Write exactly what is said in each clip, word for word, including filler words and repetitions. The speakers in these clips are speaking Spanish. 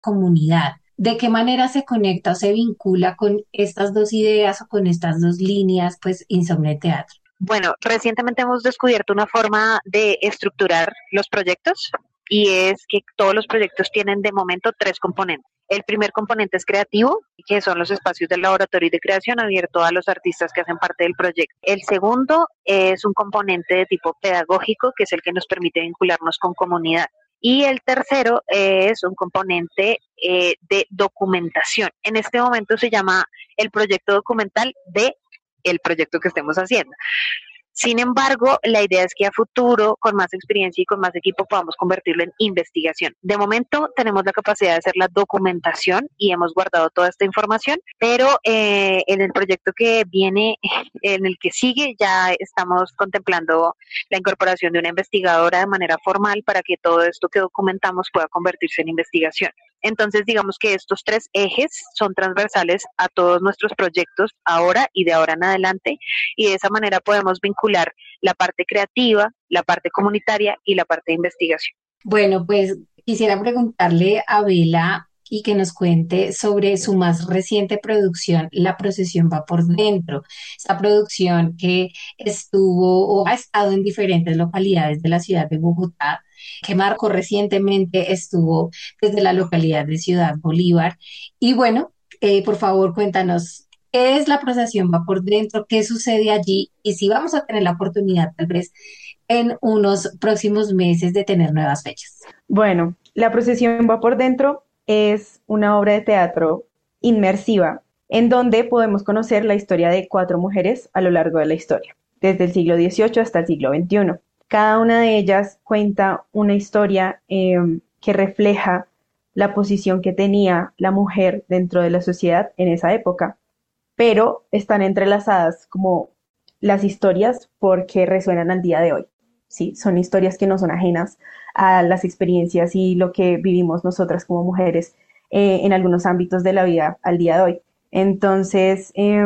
comunidad. ¿De qué manera se conecta o se vincula con estas dos ideas o con estas dos líneas, pues, Insomne Teatro? Bueno, recientemente hemos descubierto una forma de estructurar los proyectos y es que todos los proyectos tienen de momento tres componentes. El primer componente es creativo, que son los espacios del laboratorio y de creación abierto a los artistas que hacen parte del proyecto. El segundo es un componente de tipo pedagógico, que es el que nos permite vincularnos con comunidad. Y el tercero es un componente eh, de documentación. En este momento se llama el proyecto documental de el proyecto que estemos haciendo. Sin embargo, la idea es que a futuro, con más experiencia y con más equipo, podamos convertirlo en investigación. De momento, tenemos la capacidad de hacer la documentación y hemos guardado toda esta información, pero eh, en el proyecto que viene, en el que sigue, ya estamos contemplando la incorporación de una investigadora de manera formal para que todo esto que documentamos pueda convertirse en investigación. Entonces, digamos que estos tres ejes son transversales a todos nuestros proyectos ahora y de ahora en adelante, y de esa manera podemos vincular la parte creativa, la parte comunitaria y la parte de investigación. Bueno, pues quisiera preguntarle a Bela y que nos cuente sobre su más reciente producción, La Procesión va por dentro. Esta producción que estuvo o ha estado en diferentes localidades de la ciudad de Bogotá, que marcó recientemente, estuvo desde la localidad de Ciudad Bolívar. Y bueno, eh, por favor, cuéntanos. ¿Qué es la procesión va por dentro? ¿Qué sucede allí? Y si vamos a tener la oportunidad, tal vez, en unos próximos meses de tener nuevas fechas. Bueno, La procesión va por dentro es una obra de teatro inmersiva en donde podemos conocer la historia de cuatro mujeres a lo largo de la historia, desde el siglo dieciocho hasta el siglo veintiuno. Cada una de ellas cuenta una historia eh, que refleja la posición que tenía la mujer dentro de la sociedad en esa época, pero están entrelazadas como las historias porque resuenan al día de hoy. Sí, son historias que no son ajenas a las experiencias y lo que vivimos nosotras como mujeres eh, en algunos ámbitos de la vida al día de hoy. Entonces, eh,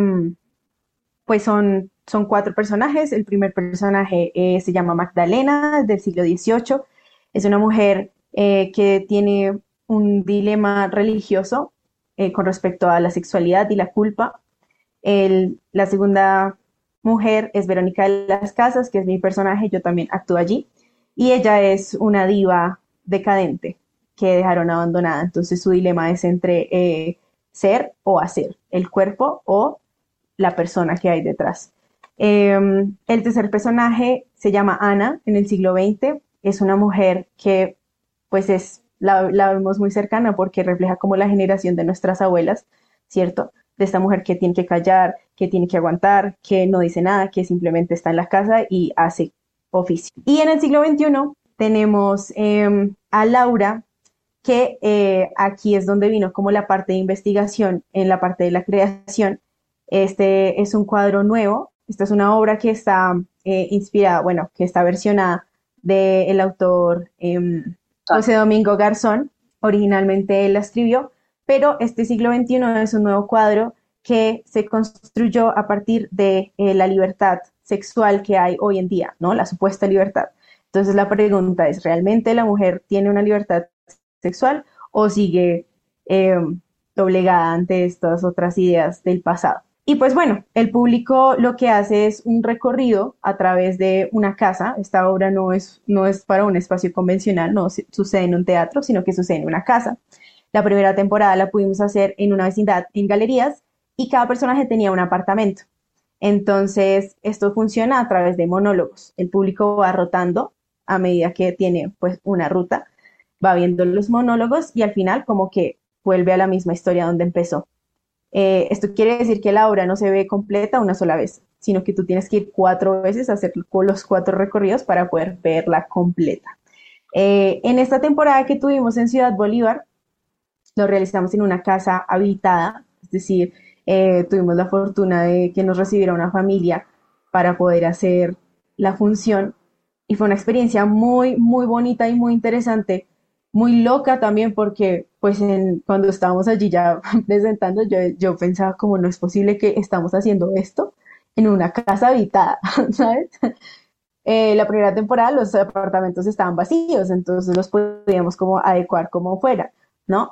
pues son, son cuatro personajes. El primer personaje eh, se llama Magdalena, del siglo dieciocho. Es una mujer eh, que tiene un dilema religioso eh, con respecto a la sexualidad y la culpa. El, la segunda mujer es Verónica de las Casas, que es mi personaje, yo también actúo allí, y ella es una diva decadente que dejaron abandonada, entonces su dilema es entre eh, ser o hacer, el cuerpo o la persona que hay detrás. Eh, el tercer personaje se llama Ana, en el siglo veinte, es una mujer que pues es, la, la vemos muy cercana porque refleja como la generación de nuestras abuelas, ¿cierto? De esta mujer que tiene que callar, que tiene que aguantar, que no dice nada, que simplemente está en la casa y hace oficio. Y en el siglo veintiuno tenemos eh, a Laura, que eh, aquí es donde vino como la parte de investigación en la parte de la creación. Este es un cuadro nuevo, esta es una obra que está eh, inspirada, bueno, que está versionada del autor eh, José Domingo Garzón, originalmente él la escribió, pero este siglo veintiuno es un nuevo cuadro que se construyó a partir de eh, la libertad sexual que hay hoy en día, ¿no? La supuesta libertad. Entonces la pregunta es, ¿realmente la mujer tiene una libertad sexual o sigue eh, doblegada ante estas otras ideas del pasado? Y pues bueno, el público lo que hace es un recorrido a través de una casa. Esta obra no es, no es para un espacio convencional, no sucede en un teatro, sino que sucede en una casa. La primera temporada la pudimos hacer en una vecindad en galerías y cada personaje tenía un apartamento. Entonces, esto funciona a través de monólogos. El público va rotando a medida que tiene pues una ruta, va viendo los monólogos y al final como que vuelve a la misma historia donde empezó. Eh, esto quiere decir que la obra no se ve completa una sola vez, sino que tú tienes que ir cuatro veces a hacer los cuatro recorridos para poder verla completa. Eh, en esta temporada que tuvimos en Ciudad Bolívar, lo realizamos en una casa habitada, es decir, eh, tuvimos la fortuna de que nos recibiera una familia para poder hacer la función y fue una experiencia muy, muy bonita y muy interesante, muy loca también porque pues en, cuando estábamos allí ya presentando yo, yo pensaba como no es posible que estamos haciendo esto en una casa habitada, ¿sabes? Eh, la primera temporada los apartamentos estaban vacíos, entonces los podíamos como adecuar como fuera, ¿no?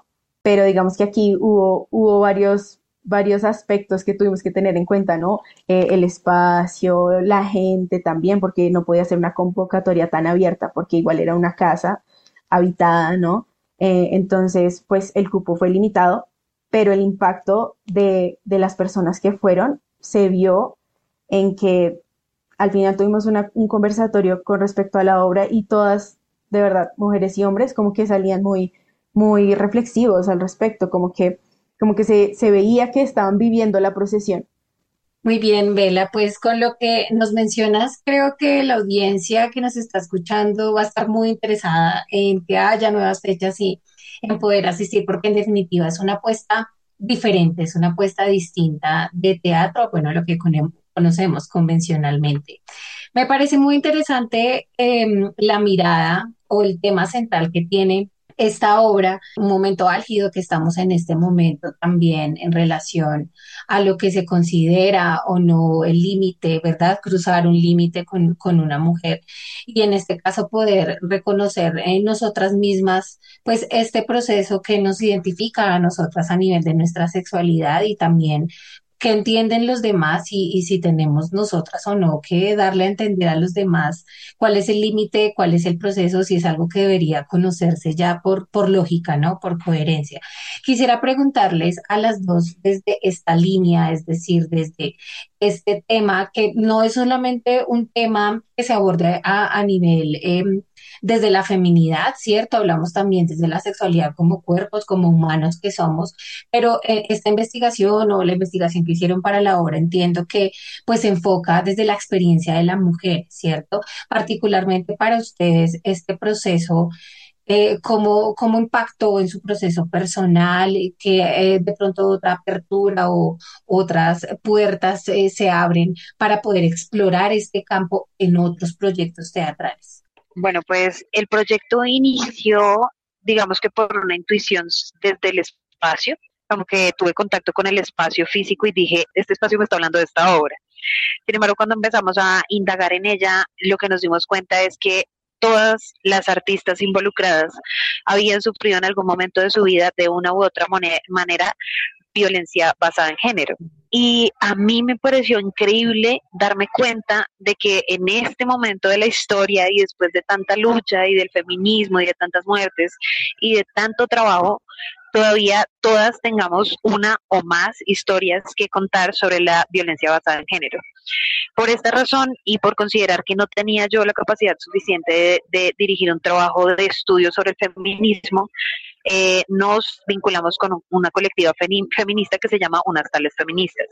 pero digamos que aquí hubo, hubo varios, varios aspectos que tuvimos que tener en cuenta, ¿no? Eh, el espacio, la gente también, porque no podía ser una convocatoria tan abierta, porque igual era una casa habitada, ¿no? Eh, entonces, pues el cupo fue limitado, pero el impacto de, de las personas que fueron se vio en que al final tuvimos una- un conversatorio con respecto a la obra y todas, de verdad, mujeres y hombres, como que salían muy, muy reflexivos al respecto, como que, como que se, se veía que estaban viviendo la procesión. Muy bien, Vela, pues con lo que nos mencionas, creo que la audiencia que nos está escuchando va a estar muy interesada en que haya nuevas fechas y en poder asistir, porque en definitiva es una apuesta diferente, es una apuesta distinta de teatro, bueno, lo que cone- conocemos convencionalmente. Me parece muy interesante em, la mirada o el tema central que tiene esta obra, un momento álgido que estamos en este momento también en relación a lo que se considera o no el límite, ¿verdad? Cruzar un límite con, con una mujer y en este caso poder reconocer en nosotras mismas, pues este proceso que nos identifica a nosotras a nivel de nuestra sexualidad y también que entienden los demás y, y si tenemos nosotras o no que darle a entender a los demás cuál es el límite, cuál es el proceso, si es algo que debería conocerse ya por, por lógica, ¿no? Por coherencia. Quisiera preguntarles a las dos desde esta línea, es decir, desde este tema, que no es solamente un tema que se aborde a, a nivel eh, desde la feminidad, ¿cierto? Hablamos también desde la sexualidad como cuerpos, como humanos que somos, pero eh, esta investigación o la investigación que hicieron para la obra entiendo que pues se enfoca desde la experiencia de la mujer, ¿cierto? Particularmente para ustedes este proceso eh, cómo, cómo impactó en su proceso personal, eh, que eh, de pronto otra apertura o otras puertas eh, se abren para poder explorar este campo en otros proyectos teatrales. Bueno, pues el proyecto inició, digamos que por una intuición desde el espacio, como que tuve contacto con el espacio físico y dije, este espacio me está hablando de esta obra. Sin embargo, cuando empezamos a indagar en ella, lo que nos dimos cuenta es que todas las artistas involucradas habían sufrido en algún momento de su vida de una u otra manera violencia basada en género. Y a mí me pareció increíble darme cuenta de que en este momento de la historia y después de tanta lucha y del feminismo y de tantas muertes y de tanto trabajo, todavía todas tengamos una o más historias que contar sobre la violencia basada en género. Por esta razón y por considerar que no tenía yo la capacidad suficiente de, de dirigir un trabajo de estudio sobre el feminismo, eh, nos vinculamos con una colectiva feminista que se llama Unas Tales Feministas.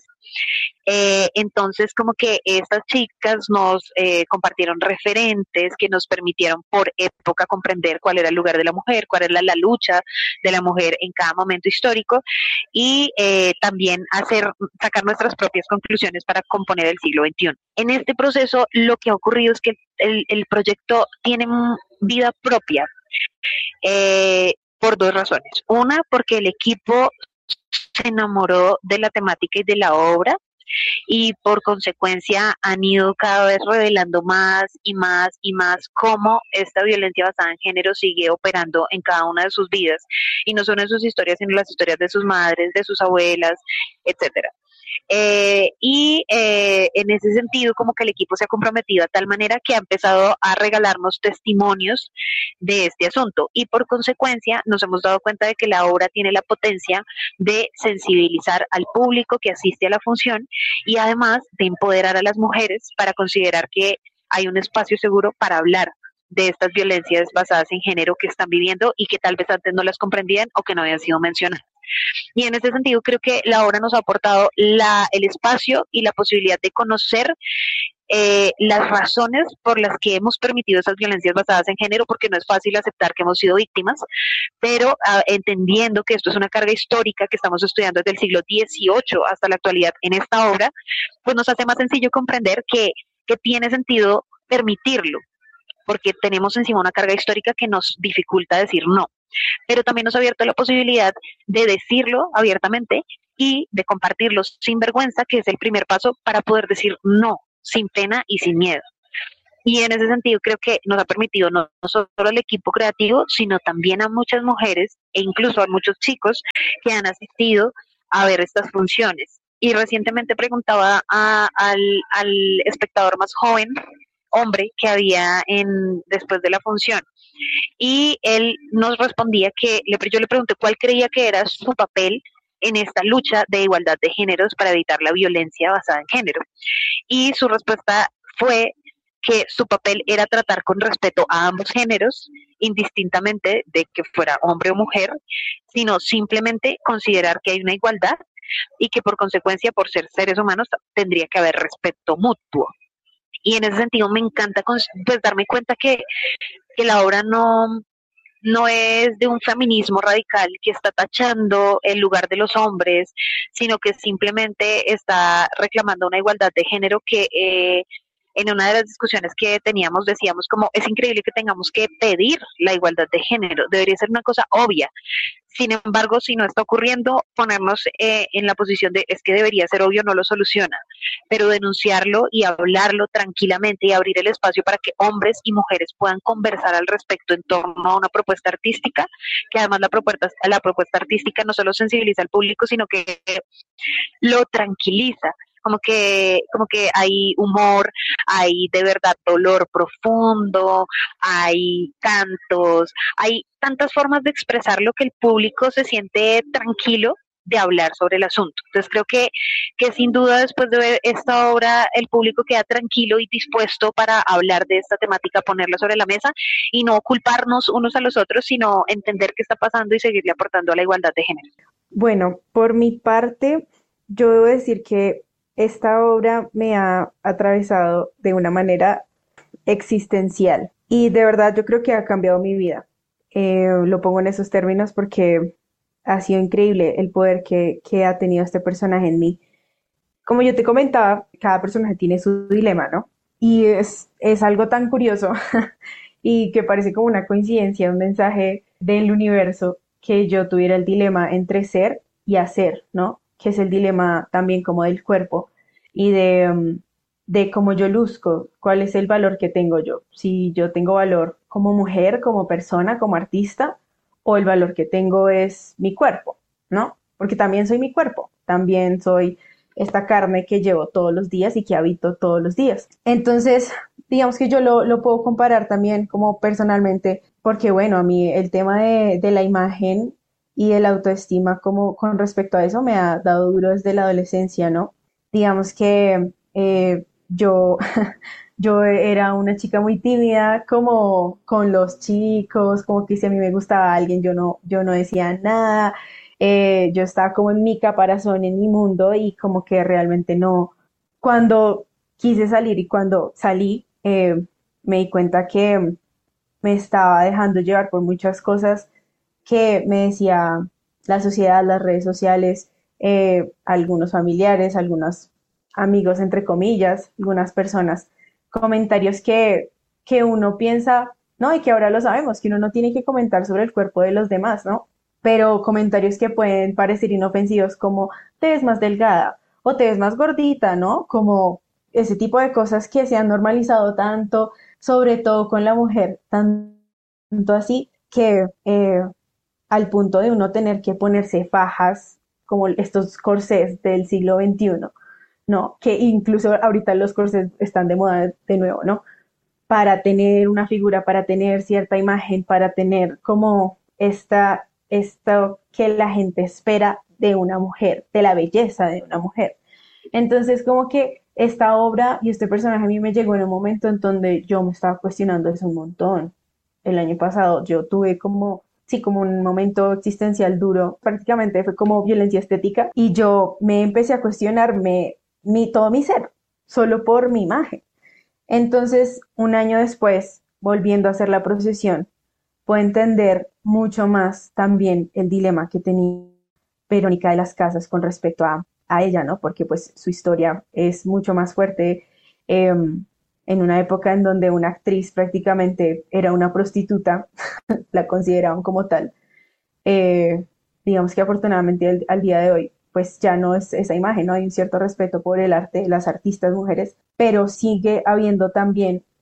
Eh, entonces, como que estas chicas nos eh, compartieron referentes que nos permitieron por época comprender cuál era el lugar de la mujer, cuál era la lucha de la mujer en cada momento histórico y eh, también hacer, sacar nuestras propias conclusiones para componer el siglo veintiuno. En este proceso, lo que ha ocurrido es que el, el proyecto tiene vida propia. Eh, por dos razones. Una, porque el equipo se enamoró de la temática y de la obra y por consecuencia han ido cada vez revelando más y más y más cómo esta violencia basada en género sigue operando en cada una de sus vidas y no solo en sus historias, sino en las historias de sus madres, de sus abuelas, etcétera. Eh, y eh, en ese sentido, como que el equipo se ha comprometido a tal manera que ha empezado a regalarnos testimonios de este asunto y por consecuencia nos hemos dado cuenta de que la obra tiene la potencia de sensibilizar al público que asiste a la función y además de empoderar a las mujeres para considerar que hay un espacio seguro para hablar de estas violencias basadas en género que están viviendo y que tal vez antes no las comprendían o que no habían sido mencionadas. Y en ese sentido creo que la obra nos ha aportado la, el espacio y la posibilidad de conocer eh, las razones por las que hemos permitido esas violencias basadas en género, porque no es fácil aceptar que hemos sido víctimas, pero uh, entendiendo que esto es una carga histórica que estamos estudiando desde el siglo dieciocho hasta la actualidad en esta obra, pues nos hace más sencillo comprender que, que tiene sentido permitirlo, porque tenemos encima una carga histórica que nos dificulta decir no. Pero también nos ha abierto la posibilidad de decirlo abiertamente y de compartirlo sin vergüenza, que es el primer paso para poder decir no, sin pena y sin miedo. Y en ese sentido creo que nos ha permitido no, no solo al equipo creativo, sino también a muchas mujeres e incluso a muchos chicos que han asistido a ver estas funciones. Y recientemente preguntaba a, al, al espectador más joven, hombre, que había en, después de la función, y él nos respondía que le, yo le pregunté cuál creía que era su papel en esta lucha de igualdad de géneros para evitar la violencia basada en género. Y su respuesta fue que su papel era tratar con respeto a ambos géneros, indistintamente de que fuera hombre o mujer, sino simplemente considerar que hay una igualdad y que por consecuencia, por ser seres humanos, tendría que haber respeto mutuo. Y en ese sentido me encanta pues, darme cuenta que, que la obra no, no es de un feminismo radical que está tachando el lugar de los hombres, sino que simplemente está reclamando una igualdad de género que eh, en una de las discusiones que teníamos decíamos como es increíble que tengamos que pedir la igualdad de género, debería ser una cosa obvia. Sin embargo, si no está ocurriendo, ponernos eh, en la posición de es que debería ser obvio no lo soluciona, pero denunciarlo y hablarlo tranquilamente y abrir el espacio para que hombres y mujeres puedan conversar al respecto en torno a una propuesta artística, que además la propuesta, la propuesta artística no solo sensibiliza al público, sino que lo tranquiliza. Como que, como que hay humor, hay de verdad dolor profundo, hay cantos, hay tantas formas de expresarlo que el público se siente tranquilo de hablar sobre el asunto. Entonces creo que, que sin duda después de ver esta obra el público queda tranquilo y dispuesto para hablar de esta temática, ponerla sobre la mesa y no culparnos unos a los otros, sino entender qué está pasando y seguirle aportando a la igualdad de género. Bueno, por mi parte, yo debo decir que esta obra me ha atravesado de una manera existencial y de verdad yo creo que ha cambiado mi vida. Eh, lo pongo en esos términos porque ha sido increíble el poder que, que ha tenido este personaje en mí. Como yo te comentaba, cada personaje tiene su dilema, ¿no? Y es, es algo tan curioso y que parece como una coincidencia, un mensaje del universo que yo tuviera el dilema entre ser y hacer, ¿no? Que es el dilema también como del cuerpo y de, um, de cómo yo luzco, cuál es el valor que tengo yo, si yo tengo valor como mujer, como persona, como artista, o el valor que tengo es mi cuerpo, ¿no? Porque también soy mi cuerpo, también soy esta carne que llevo todos los días y que habito todos los días. Entonces, digamos que yo lo, lo puedo comparar también como personalmente, porque bueno, a mí el tema de, de la imagen y el autoestima como con respecto a eso me ha dado duro desde la adolescencia, ¿no? Digamos que eh, yo, yo era una chica muy tímida, como con los chicos, como que si a mí me gustaba alguien, yo no, yo no decía nada, eh, yo estaba como en mi caparazón, en mi mundo y como que realmente no, cuando quise salir y cuando salí, eh, me di cuenta que me estaba dejando llevar por muchas cosas que me decía la sociedad, las redes sociales, eh, algunos familiares, algunos amigos, entre comillas, algunas personas, comentarios que, que uno piensa, no, y que ahora lo sabemos, que uno no tiene que comentar sobre el cuerpo de los demás, ¿no? Pero comentarios que pueden parecer inofensivos como te ves más delgada o te ves más gordita, ¿no? Como ese tipo de cosas que se han normalizado tanto, sobre todo con la mujer, tanto así que eh, al punto de uno tener que ponerse fajas como estos corsés del siglo veintiuno, ¿no? Que incluso ahorita los corsés están de moda de nuevo, ¿no? Para tener una figura, para tener cierta imagen, para tener como esta, esto que la gente espera de una mujer, de la belleza de una mujer. Entonces, como que esta obra y este personaje a mí me llegó en un momento en donde yo me estaba cuestionando eso un montón. El año pasado yo tuve como sí, como un momento existencial duro, prácticamente fue como violencia estética y yo me empecé a cuestionarme mi, todo mi ser, solo por mi imagen. Entonces, un año después, volviendo a hacer la procesión, puedo entender mucho más también el dilema que tenía Verónica de las Casas con respecto a, a ella, ¿no? Porque pues su historia es mucho más fuerte eh, en una época en donde una actriz prácticamente era una prostituta, la consideraban como tal. Eh, digamos que afortunadamente al, al día de hoy pues ya no es esa imagen, no hay un cierto respeto por el arte de las artistas mujeres, pero sigue habiendo también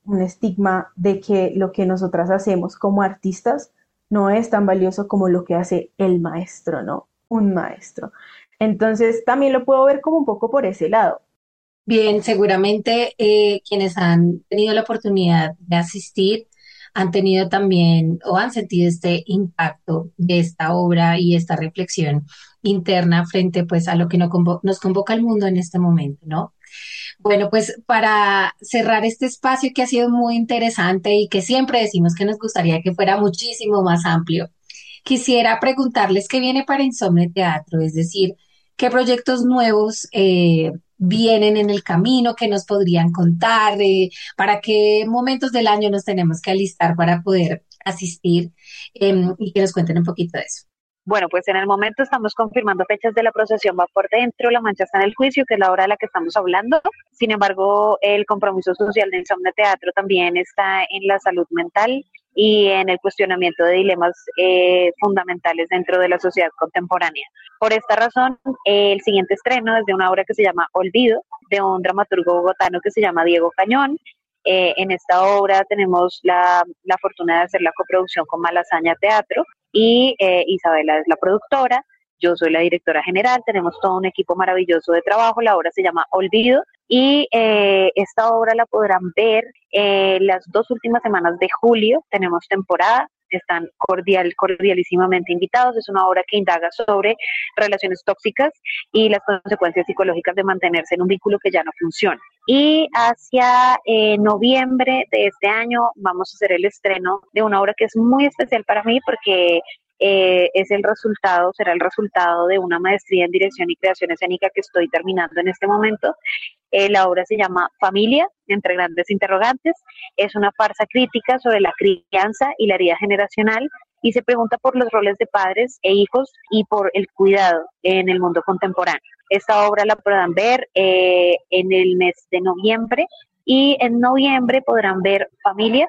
un estigma de que lo que nosotras hacemos como artistas no es tan valioso como lo que hace el maestro, ¿no? Un maestro. Entonces también lo puedo ver como un poco por ese lado. Bien, seguramente eh, quienes han tenido la oportunidad de asistir han tenido también o han sentido este impacto de esta obra y esta reflexión interna frente pues a lo que no convo- nos convoca el mundo en este momento, ¿no? Bueno, pues para cerrar este espacio que ha sido muy interesante y que siempre decimos que nos gustaría que fuera muchísimo más amplio, quisiera preguntarles qué viene para Insomne Teatro, es decir, qué proyectos nuevos eh, vienen en el camino, que nos podrían contar, eh, para qué momentos del año nos tenemos que alistar para poder asistir, em, y que nos cuenten un poquito de eso. Bueno, pues en el momento estamos confirmando fechas de la procesión va por dentro, la mancha está en el juicio, que es la hora de la que estamos hablando. Sin embargo, el compromiso social de Insomne Teatro también está en la salud mental y en el cuestionamiento de dilemas eh, fundamentales dentro de la sociedad contemporánea. Por esta razón, eh, el siguiente estreno es de una obra que se llama Olvido, de un dramaturgo bogotano que se llama Diego Cañón. Eh, en esta obra tenemos la, la fortuna de hacer la coproducción con Malasaña Teatro y eh, Isabela es la productora, yo soy la directora general, tenemos todo un equipo maravilloso de trabajo, la obra se llama Olvido y eh, esta obra la podrán ver eh, las dos últimas semanas de julio, tenemos temporada, están cordial, cordialísimamente invitados, es una obra que indaga sobre relaciones tóxicas y las consecuencias psicológicas de mantenerse en un vínculo que ya no funciona. Y hacia eh, noviembre de este año vamos a hacer el estreno de una obra que es muy especial para mí porque eh, es el resultado, será el resultado de una maestría en dirección y creación escénica que estoy terminando en este momento. Eh, la obra se llama Familia, entre grandes interrogantes. Es una farsa crítica sobre la crianza y la herida generacional y se pregunta por los roles de padres e hijos y por el cuidado en el mundo contemporáneo. Esta obra la podrán ver eh, en el mes de noviembre y en noviembre podrán ver Familia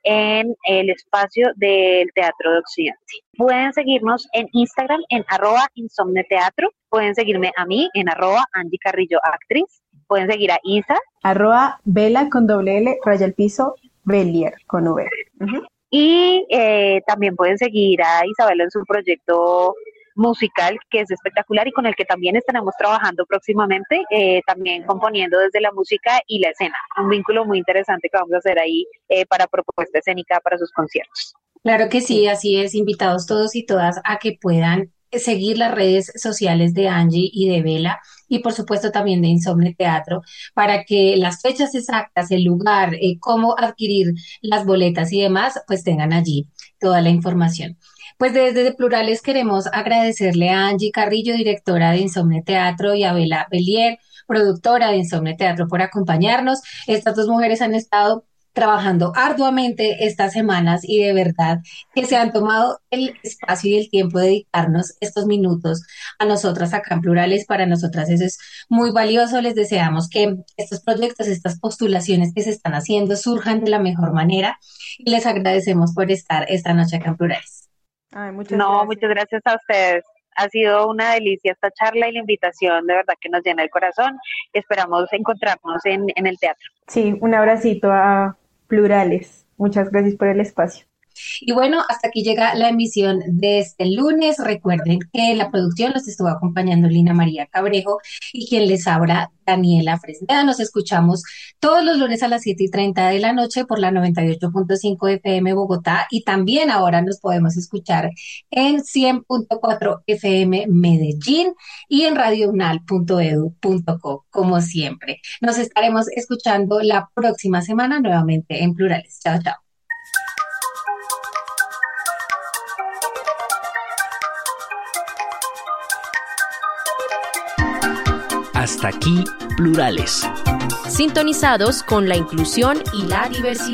en el espacio del Teatro de Occidente. Pueden seguirnos en Instagram en arroba insomneteatro, pueden seguirme a mí en arroba Angie Carrillo Actriz, pueden seguir a Isa. Arroba Vela con doble L, raya al piso, Belier con V. Uh-huh. Y eh, también pueden seguir a Isabela en su proyecto musical, que es espectacular y con el que también estaremos trabajando próximamente, eh, también componiendo desde la música y la escena. Un vínculo muy interesante que vamos a hacer ahí eh, para propuesta escénica para sus conciertos. Claro que sí, así es, invitados todos y todas a que puedan seguir las redes sociales de Angie y de Vela y por supuesto también de Insomne Teatro para que las fechas exactas, el lugar, eh, cómo adquirir las boletas y demás, pues tengan allí toda la información. Pues desde de Plurales queremos agradecerle a Angie Carrillo, directora de Insomne Teatro, y a Vela Belier, productora de Insomne Teatro, por acompañarnos. Estas dos mujeres han estado trabajando arduamente estas semanas y de verdad que se han tomado el espacio y el tiempo de dedicarnos estos minutos a nosotras acá en Plurales. Para nosotras eso es muy valioso. Les deseamos que estos proyectos, estas postulaciones que se están haciendo surjan de la mejor manera y les agradecemos por estar esta noche acá en Plurales. Ay, muchas no, gracias. muchas gracias a ustedes. Ha sido una delicia esta charla y la invitación, de verdad que nos llena el corazón. Esperamos encontrarnos en, en el teatro. Sí, un abracito a Plurales. Muchas gracias por el espacio. Y bueno, hasta aquí llega la emisión de este lunes. Recuerden que en la producción los estuvo acompañando Lina María Cabrejo y quien les habla, Daniela Fresneda. Nos escuchamos todos los lunes a las siete y treinta de la noche por la noventa y ocho punto cinco F M Bogotá y también ahora nos podemos escuchar en cien punto cuatro F M Medellín y en radio unal punto edu punto co, como siempre. Nos estaremos escuchando la próxima semana nuevamente en Plurales. Chao, chao. Hasta aquí, Plurales. Sintonizados con la inclusión y la diversidad.